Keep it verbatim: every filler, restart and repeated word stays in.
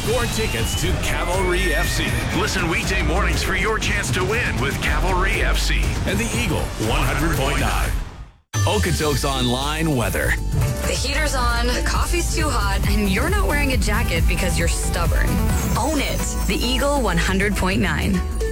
score tickets to Cavalry F C. Listen weekday mornings for your chance to win with Cavalry F C. And the Eagle one hundred point nine. Okotoks Online weather. The heater's on, the coffee's too hot, and you're not wearing a jacket because you're stubborn. Own it. The Eagle one hundred point nine.